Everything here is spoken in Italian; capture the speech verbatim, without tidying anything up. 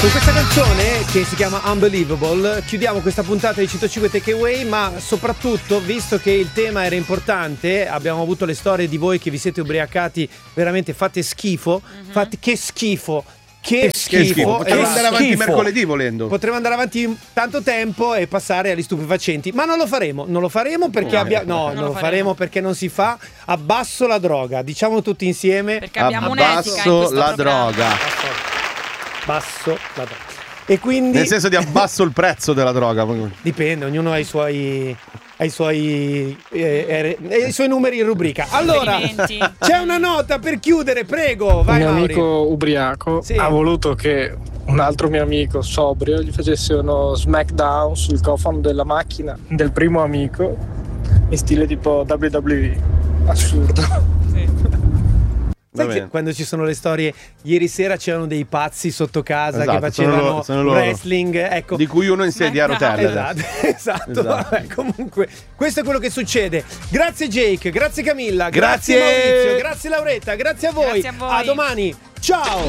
Con questa canzone che si chiama Unbelievable chiudiamo questa puntata di centocinque Takeaway, ma soprattutto, visto che il tema era importante, abbiamo avuto le storie di voi che vi siete ubriacati, veramente fate schifo, mm-hmm. fate che schifo. Che schifo, che schifo. Potremmo andare schifo. avanti mercoledì volendo. Potremmo andare avanti tanto tempo e passare agli stupefacenti, ma non lo faremo, non lo faremo perché no, abbiamo no, non, non lo faremo. faremo perché non si fa. Abbasso la droga, diciamo tutti insieme. Perché abbiamo abbasso la droga. Basso la droga. E quindi nel senso di abbasso il prezzo della droga. Dipende, ognuno ha i suoi ai suoi eh, eh, i suoi numeri in rubrica. Allora, c'è una nota per chiudere, prego, vai. Un mio Mauri. amico ubriaco sì. ha voluto che un altro mio amico sobrio gli facesse uno smackdown sul cofano della macchina del primo amico in stile tipo W W E. Assurdo. Sì. Sai che quando ci sono le storie, ieri sera c'erano dei pazzi sotto casa esatto, che facevano sono loro, sono wrestling, ecco. Di cui uno in sedia a rotelle. Esatto, esatto. esatto. Vabbè, comunque, questo è quello che succede. Grazie Jake, grazie Camilla, grazie, grazie Maurizio, grazie Lauretta, grazie a voi. Grazie a voi. A domani. Ciao.